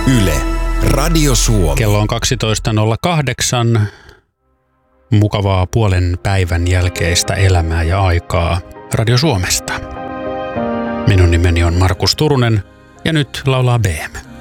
Yle, Radio Suomi. Kello on 12.08. Mukavaa puolen päivän jälkeistä elämää ja aikaa Radio Suomesta. Minun nimeni on Markus Turunen ja nyt laulaa BM.